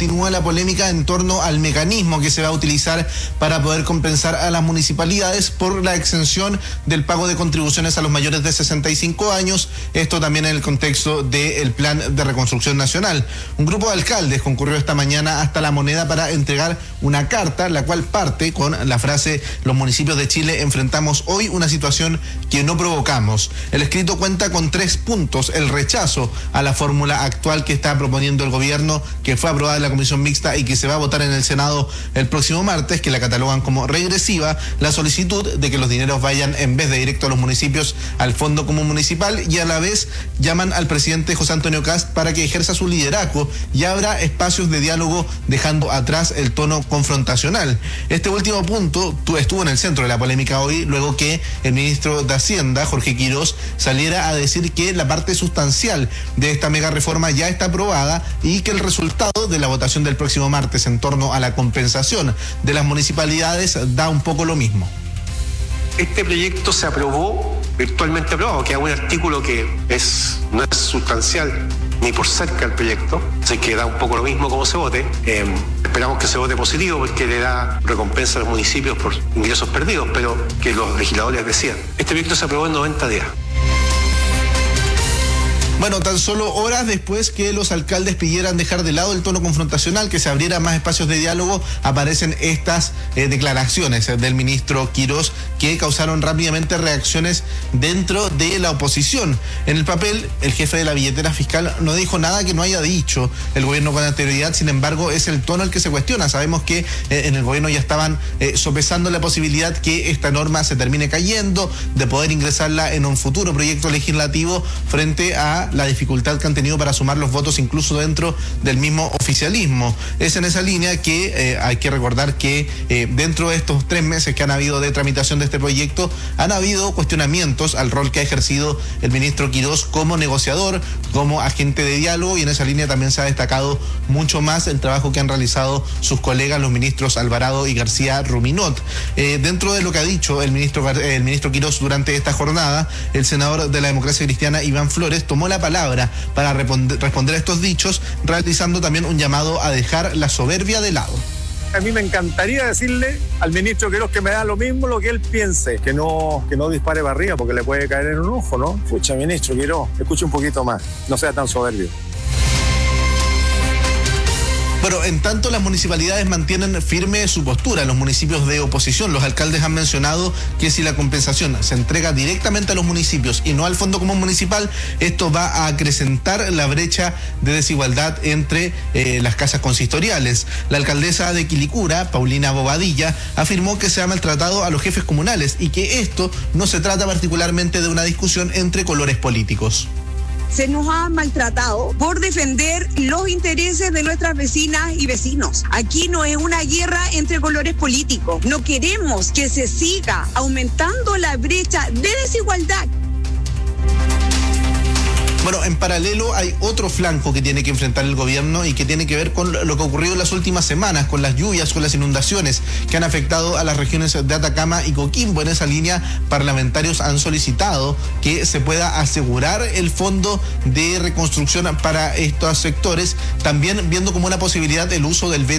continúa la polémica en torno al mecanismo que se va a utilizar para poder compensar a las municipalidades por la exención del pago de contribuciones a los mayores de 65 años, esto también en el contexto del Plan de Reconstrucción Nacional. Un grupo de alcaldes concurrió esta mañana hasta La Moneda para entregar una carta, la cual parte con la frase: los municipios de Chile enfrentamos hoy una situación que no provocamos. El escrito cuenta con 3 puntos: el rechazo a la fórmula actual que está proponiendo el gobierno, que fue aprobada en la comisión mixta y que se va a votar en el Senado el próximo martes, que la catalogan como regresiva; la solicitud de que los dineros vayan en vez de directo a los municipios al Fondo Común Municipal, y a la vez llaman al presidente José Antonio Kast para que ejerza su liderazgo y abra espacios de diálogo, dejando atrás el tono confrontacional. Este último punto estuvo en el centro de la polémica hoy, luego que el ministro de Hacienda, Jorge Quirós, saliera a decir que la parte sustancial de esta mega reforma ya está aprobada y que el resultado de la votación del próximo martes en torno a la compensación de las municipalidades da un poco lo mismo. Este proyecto se aprobó, virtualmente aprobado, que es un artículo que no es sustancial ni por cerca el proyecto, así que da un poco lo mismo como se vote. Esperamos que se vote positivo porque le da recompensa a los municipios por ingresos perdidos, pero que los legisladores decidan. Este proyecto se aprobó en 90 días. Bueno, tan solo horas después que los alcaldes pidieran dejar de lado el tono confrontacional, que se abriera más espacios de diálogo, aparecen estas declaraciones del ministro Quirós que causaron rápidamente reacciones dentro de la oposición. En el papel, el jefe de la billetera fiscal no dijo nada que no haya dicho el gobierno con anterioridad. Sin embargo, es el tono el que se cuestiona. Sabemos que en el gobierno ya estaban sopesando la posibilidad que esta norma se termine cayendo, de poder ingresarla en un futuro proyecto legislativo frente a la dificultad que han tenido para sumar los votos incluso dentro del mismo oficialismo. Es en esa línea que hay que recordar que dentro de estos 3 meses que han habido de tramitación de este proyecto, han habido cuestionamientos al rol que ha ejercido el ministro Quirós como negociador, como agente de diálogo, y en esa línea también se ha destacado mucho más el trabajo que han realizado sus colegas, los ministros Alvarado y García Ruminot. Dentro de lo que ha dicho el ministro Quirós durante esta jornada, el senador de la Democracia Cristiana, Iván Flores, tomó la palabra para responder a estos dichos, realizando también un llamado a dejar la soberbia de lado. A mí me encantaría decirle al ministro Quirós que me da lo mismo lo que él piense, que no dispare para arriba porque le puede caer en un ojo, ¿no? Escucha, ministro Quirós, escuche un poquito más, no sea tan soberbio. Bueno, en tanto las municipalidades mantienen firme su postura. Los municipios de oposición, los alcaldes han mencionado que si la compensación se entrega directamente a los municipios y no al Fondo Común Municipal, esto va a acrecentar la brecha de desigualdad entre las casas consistoriales. La alcaldesa de Quilicura, Paulina Bobadilla, afirmó que se ha maltratado a los jefes comunales y que esto no se trata particularmente de una discusión entre colores políticos. Se nos ha maltratado por defender los intereses de nuestras vecinas y vecinos. Aquí no es una guerra entre colores políticos. No queremos que se siga aumentando la brecha de desigualdad. Bueno, en paralelo hay otro flanco que tiene que enfrentar el gobierno y que tiene que ver con lo que ha ocurrido en las últimas semanas, con las lluvias, con las inundaciones que han afectado a las regiones de Atacama y Coquimbo. En esa línea, parlamentarios han solicitado que se pueda asegurar el fondo de reconstrucción para estos sectores, también viendo como una posibilidad el uso del veto